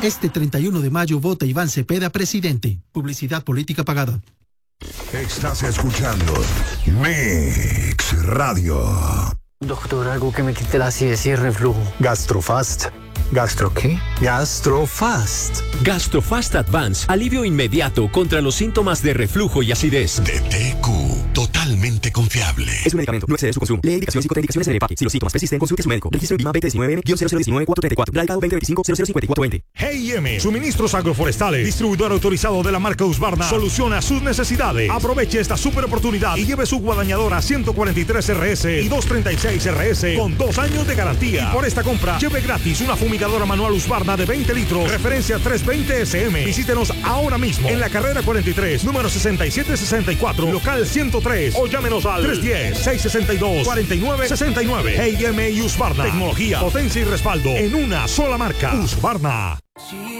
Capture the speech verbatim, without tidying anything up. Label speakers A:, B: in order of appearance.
A: Este treinta y uno de mayo vota Iván Cepeda presidente. Publicidad política pagada.
B: Estás escuchando Mix Radio.
C: Doctor, algo que me quite la acidez y el reflujo.
D: Gastrofast. ¿Gastro qué? Gastrofast.
E: Gastrofast Advance. Alivio inmediato contra los síntomas de reflujo y acidez.
F: De T Q. Totalmente confiable.
G: Es un medicamento. No excede su consumo. Lee indicaciones y contraindicaciones en el empaque. Si los síntomas persisten, consulte a su médico. Registro INVIMA veinte diecinueve cero cero diecinueve cuatro treinta y cuatro. Radicado veinte veinticinco cero cero cincuenta y cuatro veinte.
H: G I M. Suministros agroforestales. Distribuidor autorizado de la marca Husqvarna. Soluciona sus necesidades. Aproveche esta super oportunidad y lleve su guadañadora ciento cuarenta y tres R S y doscientos treinta y seis R S con dos años de garantía. Y por esta compra, lleve gratis una fumigadora manual Husqvarna de veinte litros. Referencia trescientos veinte S M. Visítenos ahora mismo en la carrera cuarenta y tres, número sesenta y siete sesenta y cuatro, local ciento tres, o llámenos al tres uno cero, seis seis dos, cuatro nueve seis nueve. G I M y Husqvarna. Tecnología, potencia y respaldo en una sola marca. Husqvarna.